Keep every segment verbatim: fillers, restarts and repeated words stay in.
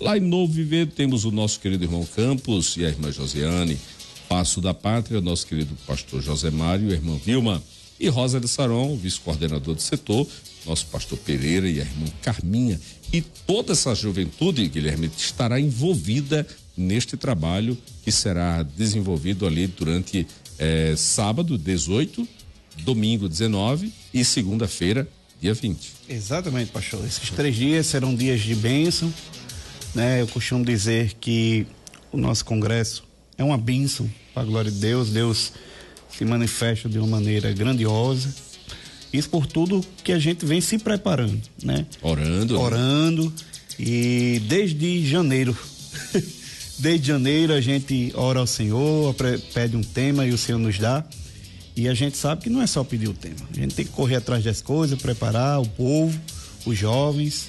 Lá em Novo Viver temos o nosso querido irmão Campos e a irmã Josiane. Passo da Pátria, nosso querido pastor José Mário e a irmã Vilma. E Rosa de Saron, vice-coordenador do setor, nosso pastor Pereira e a irmã Carminha. E toda essa juventude, Guilherme, estará envolvida neste trabalho que será desenvolvido ali durante eh, sábado, dezoito, domingo, dezenove e segunda-feira, dia vinte. Exatamente, pastor. Esses três dias serão dias de bênção, né? Eu costumo dizer que o nosso congresso é uma bênção para a glória de Deus. Deus se manifesta de uma maneira grandiosa. Isso por tudo que a gente vem se preparando, né? Orando. Orando. E desde janeiro, desde janeiro a gente ora ao Senhor, pede um tema e o Senhor nos dá. E a gente sabe que não é só pedir o tema. A gente tem que correr atrás das coisas, preparar o povo, os jovens.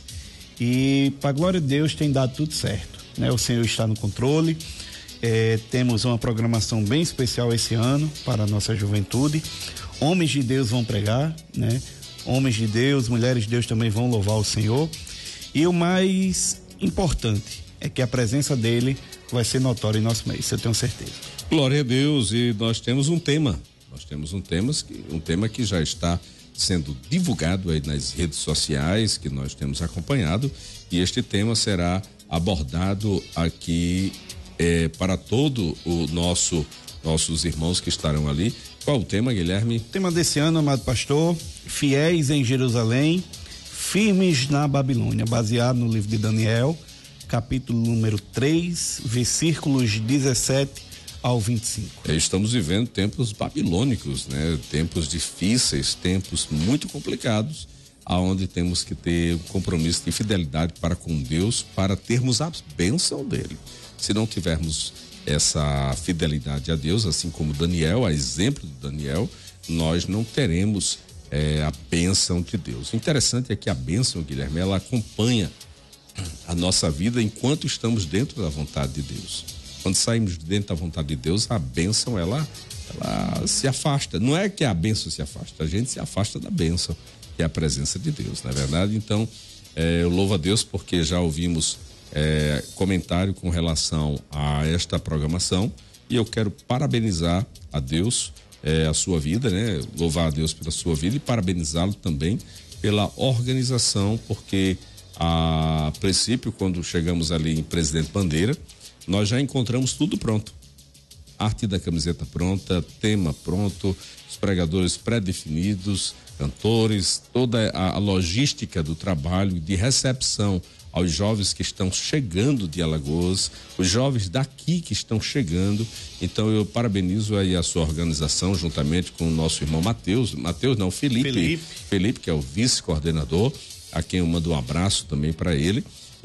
E para a glória de Deus tem dado tudo certo, né? O Senhor está no controle. É, temos uma programação bem especial esse ano para a nossa juventude. Homens de Deus vão pregar, né? Homens de Deus, mulheres de Deus também vão louvar o Senhor. E o mais importante é que a presença dele vai ser notória em nosso meio, isso eu tenho certeza. Glória a Deus. E nós temos um tema. Nós temos um tema, um tema que já está sendo divulgado aí nas redes sociais, que nós temos acompanhado. E este tema será abordado aqui eh, para todo o nosso nossos irmãos que estarão ali. Qual o tema, Guilherme? O tema desse ano, amado pastor, fiéis em Jerusalém, firmes na Babilônia, baseado no livro de Daniel, capítulo número três, versículos dezessete ao vinte e cinco. Estamos vivendo tempos babilônicos, né? Tempos difíceis, tempos muito complicados, aonde temos que ter um compromisso de fidelidade para com Deus, para termos a bênção dele. Se não tivermos essa fidelidade a Deus, assim como Daniel, a exemplo de Daniel, nós não teremos é, a bênção de Deus. O interessante é que a bênção, Guilherme, ela acompanha a nossa vida enquanto estamos dentro da vontade de Deus. Quando saímos dentro da vontade de Deus, a bênção, ela, ela se afasta. Não é que a bênção se afasta, a gente se afasta da bênção, que é a presença de Deus, não é verdade? Então, é, eu louvo a Deus porque já ouvimos É, comentário com relação a esta programação e eu quero parabenizar a Deus, é, a sua vida, né? Louvar a Deus pela sua vida e parabenizá-lo também pela organização, porque a princípio, quando chegamos ali em Presidente Bandeira, nós já encontramos tudo pronto. Arte da camiseta pronta, tema pronto, os pregadores pré-definidos, cantores, toda a, a logística do trabalho de recepção aos jovens que estão chegando de Alagoas, os jovens daqui que estão chegando. Então eu parabenizo aí a sua organização juntamente com o nosso irmão Mateus, Mateus não, Felipe, Felipe, Felipe que é o vice-coordenador, a quem eu mando um abraço também para ele.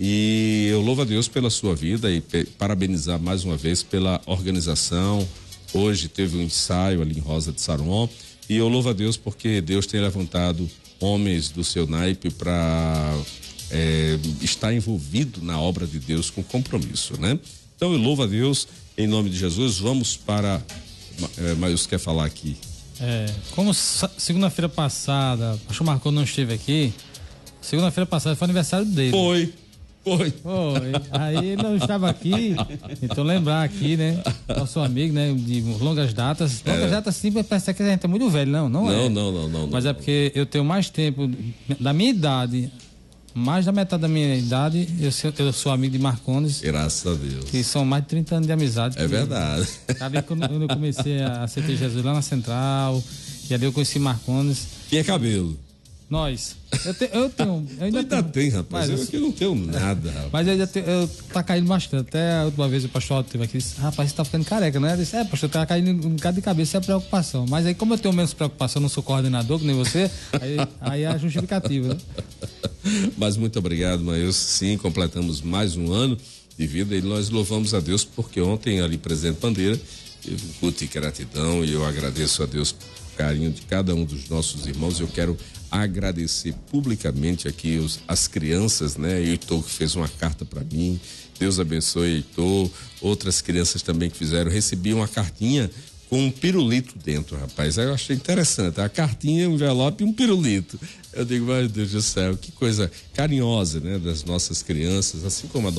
E eu louvo a Deus pela sua vida e pe- parabenizar mais uma vez pela organização. Hoje teve um ensaio ali em Rosa de Saron e eu louvo a Deus porque Deus tem levantado homens do seu naipe para É, está envolvido na obra de Deus com compromisso, né? Então eu louvo a Deus em nome de Jesus. Vamos para é, Maius quer falar aqui. É, como segunda-feira passada, o pastor Marcos não esteve aqui, segunda-feira passada foi aniversário dele. Foi, foi. Foi. Aí ele não estava aqui, então lembrar aqui, né? Nosso amigo, né? De longas datas. Longas é. datas sim, parece que a gente é muito velho, não, não, não é? Não, não, não, não. Mas não, é porque eu tenho mais tempo da minha idade. Mais da metade da minha idade, eu sou, eu sou amigo de Marcondes. Graças a Deus. Que são mais de trinta anos de amizade. É verdade. Sabe quando, quando eu comecei a aceitar Jesus lá na Central, e ali eu conheci Marcondes. Tinha cabelo. Nós. Eu, te, eu tenho. Eu ainda, ainda tem, rapaz. Mas eu aqui não tenho nada, rapaz. Mas eu ainda tenho, eu, tá caindo bastante. Até a última vez o pastor Alto teve aqui e disse: rapaz, você tá ficando careca, né? Eu disse: é, pastor, tá caindo um bocado de cabeça, isso é preocupação. Mas aí, como eu tenho menos preocupação, não sou coordenador, que nem você, aí, aí é a justificativa, né? Mas muito obrigado, Maíus. Sim, completamos mais um ano de vida e nós louvamos a Deus porque ontem ali Presidente Bandeira teve um culto de gratidão e eu agradeço a Deus por carinho de cada um dos nossos irmãos. Eu quero agradecer publicamente aqui os, as crianças, né? Heitor que fez uma carta para mim, Deus abençoe Heitor, outras crianças também que fizeram, recebi uma cartinha com um pirulito dentro, rapaz, aí eu achei interessante, a cartinha, um envelope e um pirulito. Eu digo, meu Deus do céu, que coisa carinhosa, né? Das nossas crianças, assim como a